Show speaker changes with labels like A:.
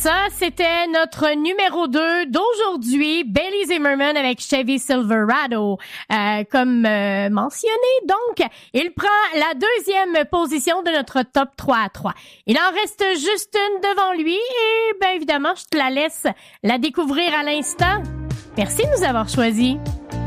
A: Ça, c'était notre numéro 2 d'aujourd'hui, Bailey Zimmerman avec Chevy Silverado. Comme mentionné, donc, il prend la deuxième position de notre top 3 à 3. Il en reste juste une devant lui et, bien évidemment, je te la laisse la découvrir à l'instant. Merci de nous avoir choisis.